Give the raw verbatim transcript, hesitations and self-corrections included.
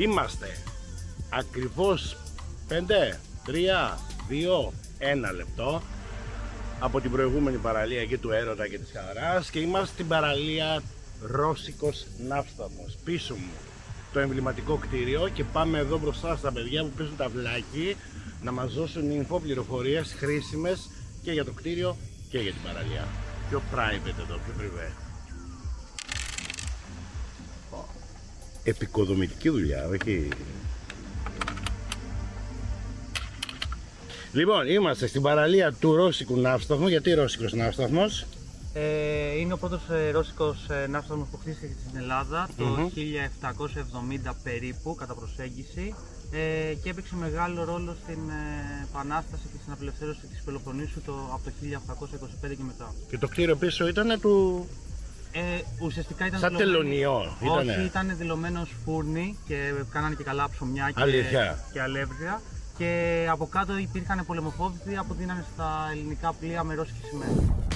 Είμαστε ακριβώς πέντε, τρία, δύο, ένα λεπτό από την προηγούμενη παραλία και του έρωτα και της χαράς και είμαστε στην παραλία Ρώσικος Ναύσταθμος. Πίσω μου το εμβληματικό κτίριο και πάμε εδώ μπροστά στα παιδιά που παίζουν ταυλάκι να μας δώσουν info, πληροφορίες χρήσιμες και για το κτίριο και για την παραλία. Πιο private εδώ, πιο privé. Επικοδομητική δουλειά, όχι? Λοιπόν, είμαστε στην παραλία του Ρώσικου Ναύσταθμου. Γιατί Ρώσικος Ναύσταθμος? Ε, είναι ο πρώτος ε, ρώσικος ε, ναύσταθμος που χτίστηκε στην Ελλάδα το Mm-hmm. χίλια επτακόσια εβδομήντα περίπου, κατά προσέγγιση, ε, και έπαιξε μεγάλο ρόλο στην ε, επανάσταση και στην απελευθέρωση της Πελοποννήσου το, από το χίλια οκτακόσια είκοσι πέντε και μετά. Και το κτίριο πίσω ήταν του... Ε, ουσιαστικά ήταν σαν τελωνιό. Όχι, ήταν δηλωμένος φούρνη και κάνανε και καλά ψωμιά και, και αλεύρια. Και από κάτω υπήρχαν πολεμοφόδιτοι που δίνανε στα ελληνικά πλοία με ρώσικη σημαία.